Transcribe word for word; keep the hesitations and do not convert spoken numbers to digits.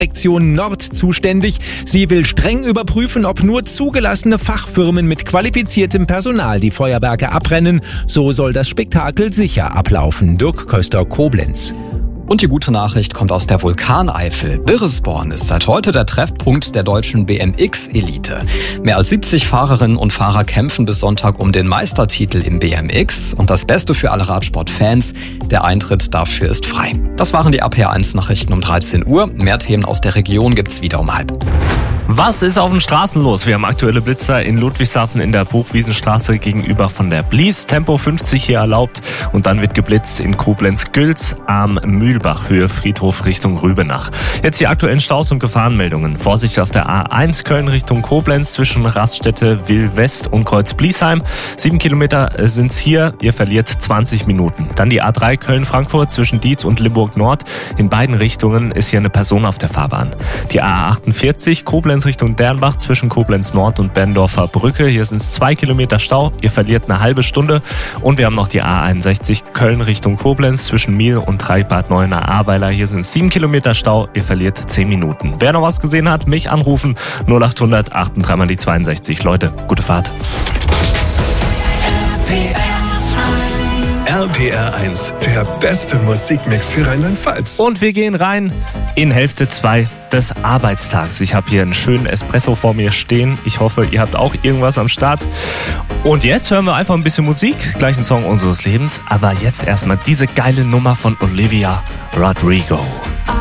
Sektion Nord zuständig. Sie will streng überprüfen, ob nur zugelassene Fachfirmen mit qualifiziertem Personal die Feuerwerke abrennen. So soll das Spektakel sicher ablaufen. Dirk Köster, Koblenz. Und die gute Nachricht kommt aus der Vulkaneifel. Birresborn ist seit heute der Treffpunkt der deutschen B M X-Elite. Mehr als siebzig Fahrerinnen und Fahrer kämpfen bis Sonntag um den Meistertitel im B M X. Und das Beste für alle Radsportfans, der Eintritt dafür ist frei. Das waren die A P R eins Nachrichten um dreizehn Uhr. Mehr Themen aus der Region gibt's wieder um halb. Was ist auf den Straßen los? Wir haben aktuelle Blitzer in Ludwigshafen in der Buchwiesenstraße gegenüber von der Blies. Tempo fünfzig hier erlaubt und dann wird geblitzt in Koblenz-Gülz am Mühlbach, Höhe Friedhof Richtung Rübenach. Jetzt die aktuellen Staus und Gefahrenmeldungen. Vorsicht auf der A eins Köln Richtung Koblenz zwischen Raststätte Will-West und Kreuz-Bliesheim. Sieben Kilometer sind's hier, ihr verliert zwanzig Minuten. Dann die A drei Köln-Frankfurt zwischen Dietz und Limburg Nord. In beiden Richtungen ist hier eine Person auf der Fahrbahn. Die A achtundvierzig Koblenz Richtung Dernbach zwischen Koblenz Nord und Berndorfer Brücke. Hier sind es zwei Kilometer Stau. Ihr verliert eine halbe Stunde. Und wir haben noch die A einundsechzig Köln Richtung Koblenz zwischen Miel und Dreibad Neuenahr-Ahrweiler. Hier sind es sieben Kilometer Stau. Ihr verliert zehn Minuten. Wer noch was gesehen hat, mich anrufen. null achthundert achtunddreißig mal die zweiundsechzig. Leute, gute Fahrt. R P R eins, der beste Musikmix für Rheinland-Pfalz. Und wir gehen rein in Hälfte zwei des Arbeitstags. Ich habe hier einen schönen Espresso vor mir stehen. Ich hoffe, ihr habt auch irgendwas am Start. Und jetzt hören wir einfach ein bisschen Musik. Gleich ein Song unseres Lebens. Aber jetzt erstmal diese geile Nummer von Olivia Rodrigo.